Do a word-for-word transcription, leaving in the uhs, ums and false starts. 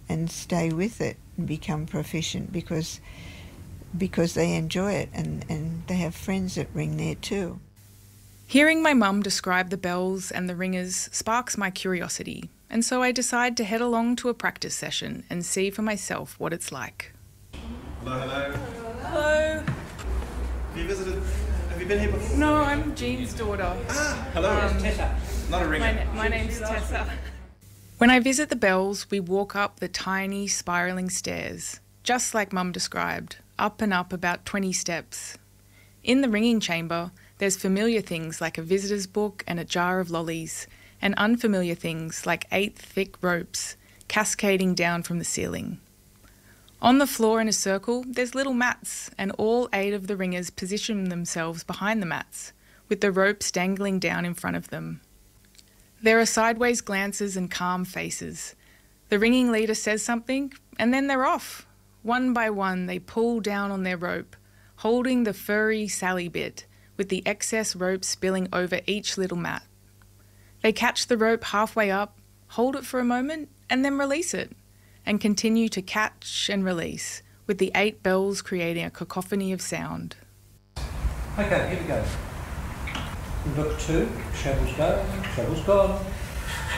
and stay with it and become proficient because because they enjoy it and, and they have friends that ring there too. Hearing my mum describe the bells and the ringers sparks my curiosity, and so I decide to head along to a practice session and see for myself what it's like. Hello, hello. Hello. Have you visited, have you been here before? No, I'm Jean's daughter. Ah, hello. Um, Tessa. Not a ringer. My, my name's Tessa. When I visit the bells, we walk up the tiny spiralling stairs, just like Mum described, up and up about twenty steps. In the ringing chamber, there's familiar things like a visitor's book and a jar of lollies, and unfamiliar things like eight thick ropes cascading down from the ceiling. On the floor in a circle, there's little mats, and all eight of the ringers position themselves behind the mats, with the ropes dangling down in front of them. There are sideways glances and calm faces. The ringing leader says something, and then they're off. One by one, they pull down on their rope, holding the furry Sally bit, with the excess rope spilling over each little mat. They catch the rope halfway up, hold it for a moment, and then release it, and continue to catch and release, with the eight bells creating a cacophony of sound. Okay, here we go. Look two, shovels go, shovels gone.